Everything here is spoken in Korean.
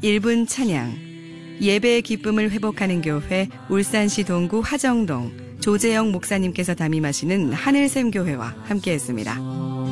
1분 찬양, 예배의 기쁨을 회복하는 교회 울산시 동구 화정동 조재영 목사님께서 담임하시는 하늘샘 교회와 함께했습니다.